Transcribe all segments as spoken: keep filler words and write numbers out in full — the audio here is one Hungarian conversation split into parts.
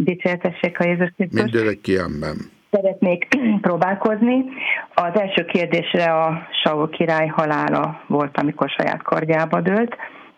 Dicsértessék a Jézus Krisztus. Mindörökké, amen. Szeretnék próbálkozni. Az első kérdésre a Saul király halála volt, amikor saját kardjába dőlt.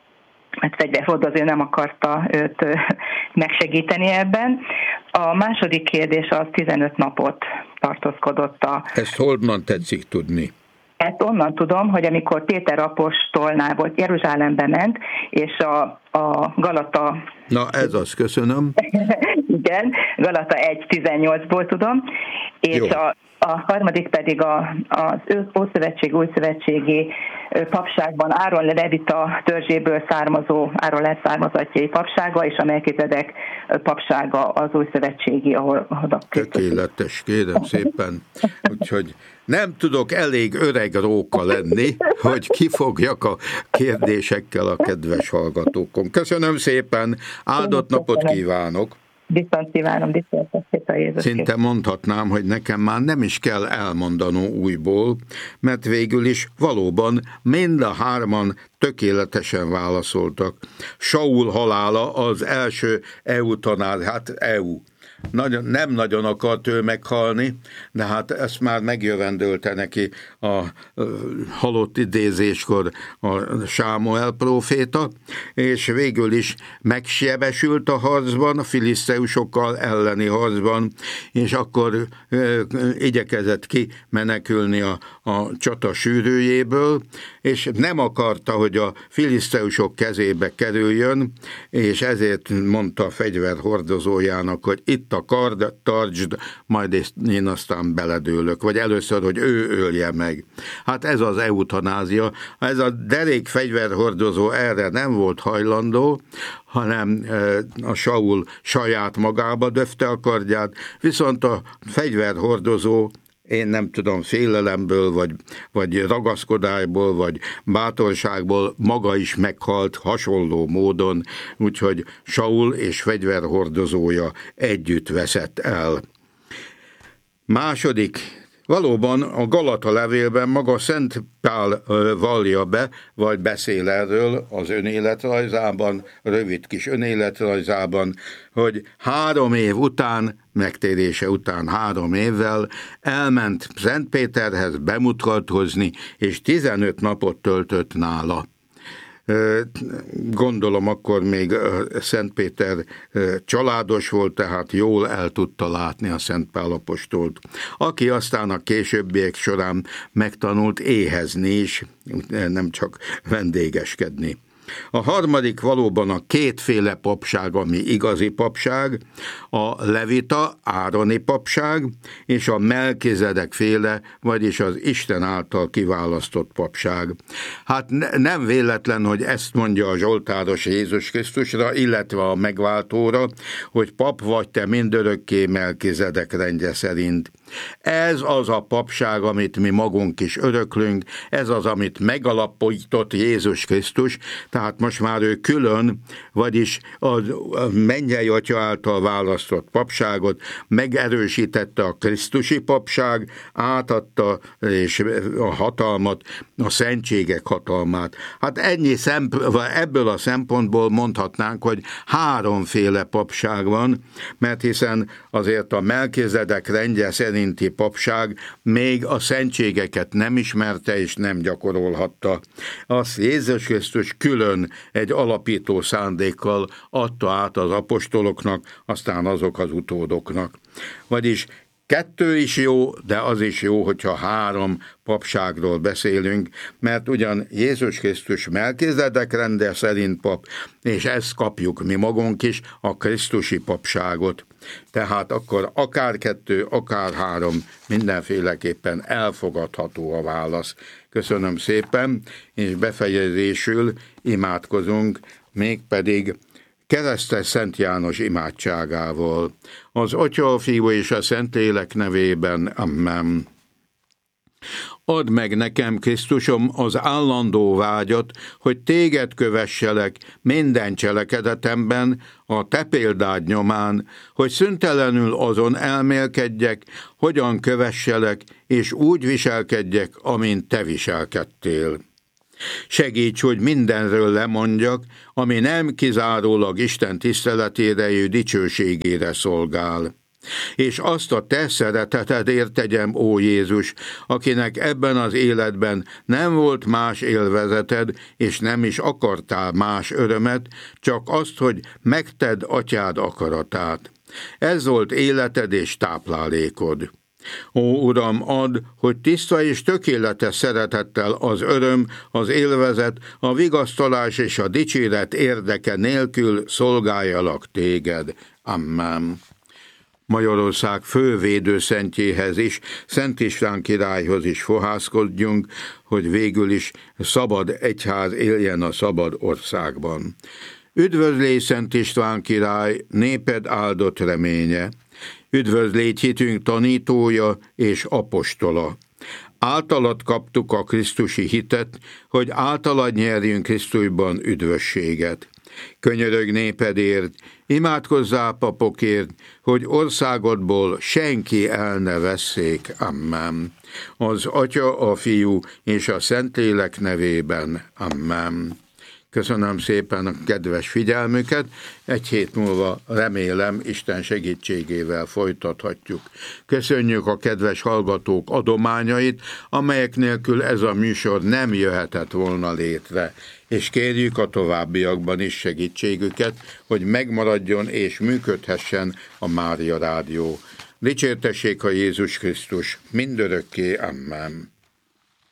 Mert fegyverhordozó nem akarta őt megsegíteni ebben. A második kérdés az tizenöt napot tartózkodott a... Ezt honnan tetszik tudni? Ezt onnan tudom, hogy amikor Péter apostolnál volt, Jeruzsálembe ment, és a, a Galata... Na ez az, köszönöm. Igen, Galata egy tizennyolcból tudom, és a, a harmadik pedig a, az Ószövetség, Újszövetségi papságban Áron levita törzséből származó, Áron leszármazatjai papsága, és a Melkizedek papsága az Újszövetségi, ahol a tökéletes, kérem szépen. Úgyhogy nem tudok elég öreg róka lenni, hogy kifogjak a kérdésekkel a kedves hallgatókon. Köszönöm szépen, áldott napot kívánok! Viszont kívánom, dicsértessék a Jézus. Szinte mondhatnám, hogy nekem már nem is kell elmondanom újból, mert végül is valóban mind a hárman tökéletesen válaszoltak. Saul halála az első eutanáz, hát é u. Nagyon, nem nagyon akart ő meghalni, de hát ezt már megjövendölte neki a, a halott idézéskor a Sámuel próféta, és végül is megsebesült a harcban, a filiszteusokkal elleni harcban, és akkor ö, igyekezett ki menekülni a, a csata sűrűjéből, és nem akarta, hogy a filiszteusok kezébe kerüljön, és ezért mondta a fegyverhordozójának, hogy itt a kard, tartsd, majd én aztán beledőlök, vagy először, hogy ő ölje meg. Hát ez az eutanázia, ez a derék fegyverhordozó erre nem volt hajlandó, hanem a Saul saját magába döfte a kardját, viszont a fegyverhordozó, én nem tudom, félelemből, vagy, vagy ragaszkodásból, vagy bátorságból maga is meghalt hasonló módon, úgyhogy Saul és fegyverhordozója együtt veszett el. Második, valóban a Galata levélben maga Szent Pál vallja be, vagy beszél erről az önéletrajzában, rövid kis önéletrajzában, hogy három év után, megtérése után három évvel elment Szent Péterhez bemutatkozni, és tizenöt napot töltött nála. Gondolom akkor még Szent Péter családos volt, tehát jól el tudta látni a Szent Pál apostolt, aki aztán a későbbiek során megtanult éhezni is, nem csak vendégeskedni. A harmadik valóban a kétféle papság, ami igazi papság, a levita, ároni papság, és a Melkizedek féle, vagyis az Isten által kiválasztott papság. Hát ne, nem véletlen, hogy ezt mondja a zsoltáros Jézus Krisztusra, illetve a megváltóra, hogy pap vagy te mindörökké Melkizedek rendje szerint. Ez az a papság, amit mi magunk is öröklünk, ez az, amit megalapított Jézus Krisztus, tehát most már ő külön, vagyis a mennyei atya által választott papságot megerősítette a krisztusi papság, átadta és a hatalmat, a szentségek hatalmát. Hát ennyi szemp- ebből a szempontból mondhatnánk, hogy háromféle papság van, mert hiszen azért a Melkizedek rendje szerinti papság még a szentségeket nem ismerte és nem gyakorolhatta. Azt Jézus Krisztus külön egy alapító szándékkal adta át az apostoloknak, aztán azok az utódoknak. Vagyis kettő is jó, de az is jó, hogyha három papságról beszélünk, mert ugyan Jézus Krisztus Melkizedek rende szerint pap, és ezt kapjuk mi magunk is, a krisztusi papságot. Tehát akkor akár kettő, akár három, mindenféleképpen elfogadható a válasz. Köszönöm szépen, és befejezésül imádkozunk, mégpedig keresztes Szent János imádságával. Az Atya, a Fiú és a Szentlélek nevében. Amen. Add meg nekem, Krisztusom, az állandó vágyat, hogy téged kövesselek minden cselekedetemben, a te példád nyomán, hogy szüntelenül azon elmélkedjek, hogyan kövesselek, és úgy viselkedjek, amint te viselkedtél. Segíts, hogy mindenről lemondjak, ami nem kizárólag Isten tiszteletére, ő dicsőségére szolgál. És azt a te szeretetedért tegyem, ó Jézus, akinek ebben az életben nem volt más élvezeted, és nem is akartál más örömet, csak azt, hogy megtedd atyád akaratát. Ez volt életed és táplálékod. Ó Uram, add, hogy tiszta és tökéletes szeretettel az öröm, az élvezet, a vigasztalás és a dicséret érdeke nélkül szolgáljalak téged. Amen. Magyarország fő védőszentjéhez is, Szent István királyhoz is fohászkodjunk, hogy végül is szabad egyház éljen a szabad országban. Üdvözlégy, Szent István király, néped áldott reménye! Üdvözlégy, hitünk tanítója és apostola! Általad kaptuk a krisztusi hitet, hogy általad nyerjünk Krisztusban üdvösséget. Könyörög népedért, imádkozzál papokért, hogy országodból senki el ne vesszék. Amen. Az Atya, a Fiú és a Szentlélek nevében. Amen. Köszönöm szépen a kedves figyelmüket, egy hét múlva remélem Isten segítségével folytathatjuk. Köszönjük a kedves hallgatók adományait, amelyek nélkül ez a műsor nem jöhetett volna létre, és kérjük a továbbiakban is segítségüket, hogy megmaradjon és működhessen a Mária Rádió. Dicsértessék a Jézus Krisztus mindörökké, amen.